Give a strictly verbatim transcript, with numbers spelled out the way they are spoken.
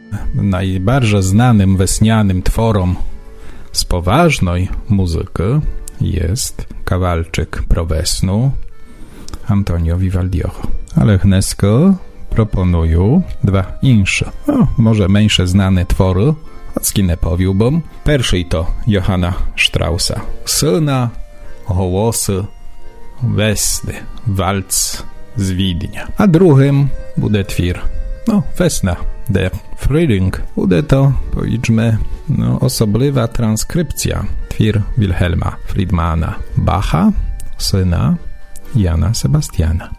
najbardziej znanym wesnianym tworom z poważnej muzyki jest kawalczyk Provesnu Antonio Vivaldiego. Ale dnesko proponuję dwa insze, no, może mniejsze znane twory, choć nie powiłbym. Pierwszy to Johanna Straussa, Syna, Hołosy, Wesny, walc z Widnia. A drugim bude twir, no, Wesna, der Frühling. Bude to, powiedzmy, no, osobliwa transkrypcja twir Wilhelma Friedmana Bacha, syna Jana Sebastiana.